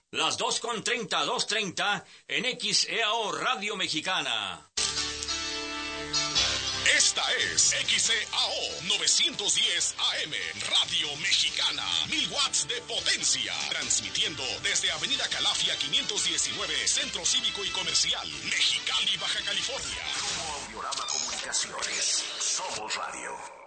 Las 2:30, 2:30 en XEAO Radio Mexicana. Esta es XEAO 910 AM, Radio Mexicana, 1000 watts de potencia, transmitiendo desde Avenida Calafia 519, Centro Cívico y Comercial, Mexicali, Baja California. Como Audiorama Comunicaciones, somos radio.